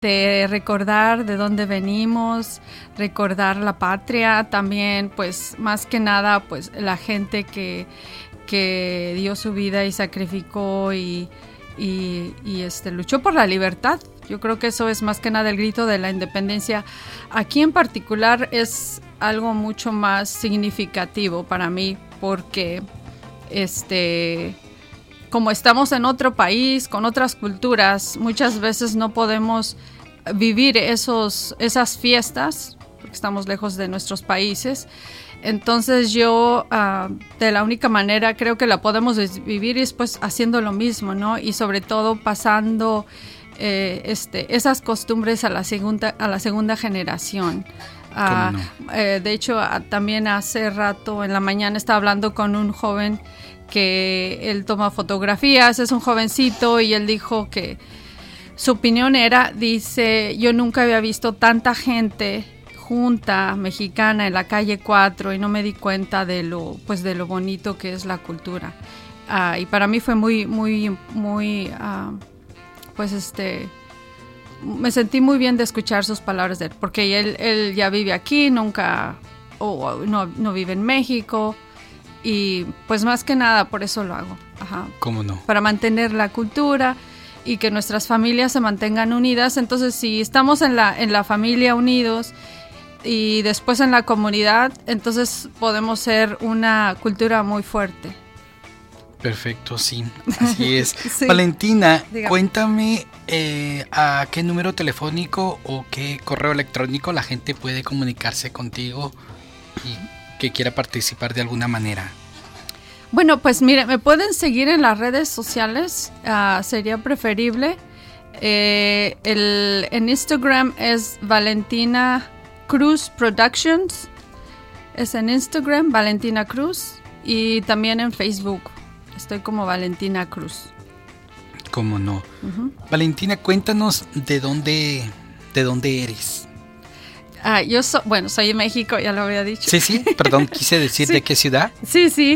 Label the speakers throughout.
Speaker 1: de recordar de dónde venimos, recordar la patria, también pues más que nada pues la gente que dio su vida y sacrificó y luchó por la libertad. Yo creo que eso es más que nada el grito de la independencia. Aquí en particular es algo mucho más significativo para mí porque como estamos en otro país, con otras culturas, muchas veces no podemos vivir esas fiestas, porque estamos lejos de nuestros países. Entonces yo, de la única manera creo que la podemos vivir es pues haciendo lo mismo, ¿no? Y sobre todo pasando esas costumbres a la segunda generación.
Speaker 2: ¿Cómo no?
Speaker 1: De hecho, también hace rato en la mañana estaba hablando con un joven que él toma fotografías, es un jovencito, y él dijo que su opinión dice, yo nunca había visto tanta gente junta mexicana en la calle 4 y no me di cuenta de lo bonito que es la cultura. Y para mí fue muy, muy, muy, me sentí muy bien de escuchar sus palabras de él, porque él ya vive aquí, no vive en México. Y pues más que nada por eso lo hago. Ajá.
Speaker 2: ¿Cómo no?
Speaker 1: Para mantener la cultura y que nuestras familias se mantengan unidas. Entonces, si estamos en la familia unidos y después en la comunidad, entonces podemos ser una cultura muy fuerte.
Speaker 2: Perfecto, sí, así es.
Speaker 1: Sí.
Speaker 2: Valentina,
Speaker 1: Dígame.
Speaker 2: Cuéntame a qué número telefónico o qué correo electrónico la gente puede comunicarse contigo y que quiera participar de alguna manera.
Speaker 1: Bueno, pues mire, me pueden seguir en las redes sociales, sería preferible. En Instagram es Valentina Cruz Productions, es en Instagram Valentina Cruz, y también en Facebook estoy como Valentina Cruz.
Speaker 2: ¿Cómo no?
Speaker 1: Uh-huh.
Speaker 2: Valentina, cuéntanos de dónde eres.
Speaker 1: Soy de México, ya lo había dicho.
Speaker 2: Sí, perdón, quise decir
Speaker 1: Sí.
Speaker 2: ¿De qué ciudad?
Speaker 1: Sí, sí,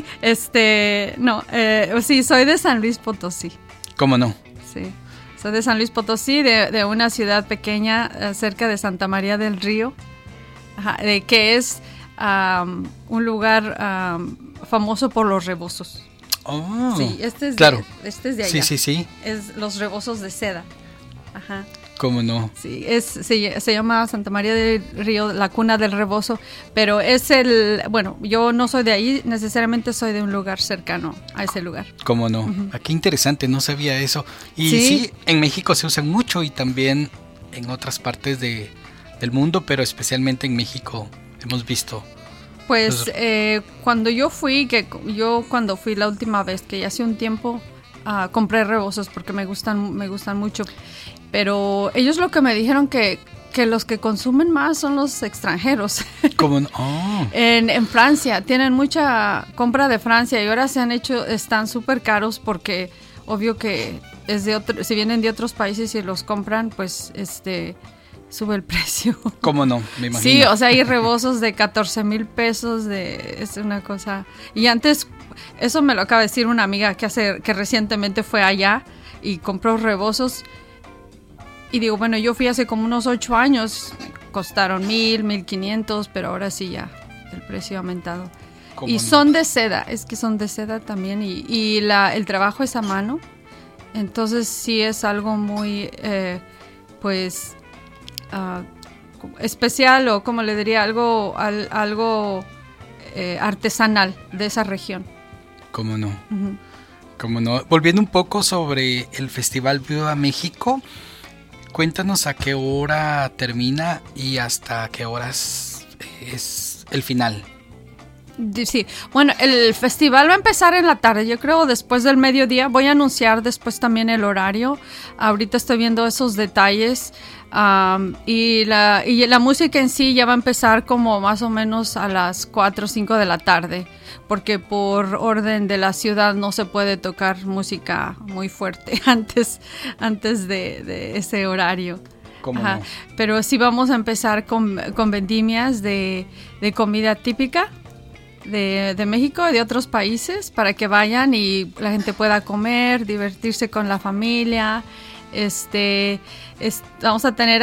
Speaker 1: soy de San Luis Potosí.
Speaker 2: ¿Cómo no?
Speaker 1: Sí, soy de San Luis Potosí, de una ciudad pequeña cerca de Santa María del Río, que es un lugar famoso por los rebozos.
Speaker 2: Oh,
Speaker 1: Sí, este es
Speaker 2: claro.
Speaker 1: de allá.
Speaker 2: Sí.
Speaker 1: Es los rebozos de seda. Ajá.
Speaker 2: ¿Cómo no?
Speaker 1: Sí, se llama Santa María del Río, la cuna del rebozo, pero yo no soy de ahí, necesariamente soy de un lugar cercano a ese lugar.
Speaker 2: ¿Cómo no?
Speaker 1: Uh-huh.
Speaker 2: Qué interesante, no sabía eso. Y
Speaker 1: Sí.
Speaker 2: sí, en México se usan mucho y también en otras partes del mundo, pero especialmente en México hemos visto.
Speaker 1: Pues cuando fui la última vez, que ya hace un tiempo, compré rebozos porque me gustan mucho. Pero ellos lo que me dijeron que los que consumen más son los extranjeros.
Speaker 2: ¿Cómo no? Oh.
Speaker 1: En Francia, tienen mucha compra de Francia y ahora están súper caros porque obvio que si vienen de otros países y los compran, pues sube el precio.
Speaker 2: ¿Cómo no? Me imagino.
Speaker 1: Sí, o sea, hay rebozos de 14,000 pesos, es una cosa. Y antes, eso me lo acaba de decir una amiga que recientemente fue allá y compró rebozos. Y digo, bueno, yo fui hace como unos 8 años, costaron 1,500, pero ahora sí ya el precio ha aumentado. Y
Speaker 2: no?
Speaker 1: son de seda, son de seda también, y el trabajo es a mano, entonces sí es algo muy, especial, o como le diría, algo artesanal de esa región.
Speaker 2: ¿Cómo no?
Speaker 1: Uh-huh.
Speaker 2: ¿Cómo no? Volviendo un poco sobre el Festival Viva México, cuéntanos a qué hora termina y hasta qué horas es el final.
Speaker 1: Sí, bueno, el festival va a empezar en la tarde, yo creo después del mediodía. Voy a anunciar después también el horario. Ahorita estoy viendo esos detalles. Y la música en sí ya va a empezar como más o menos a las 4 o 5 de la tarde, porque por orden de la ciudad no se puede tocar música muy fuerte antes de ese horario.
Speaker 2: ¿Cómo
Speaker 1: Ajá.
Speaker 2: no?
Speaker 1: Pero sí vamos a empezar con vendimias de comida típica de México y de otros países, para que vayan y la gente pueda comer, divertirse con la familia. Vamos a tener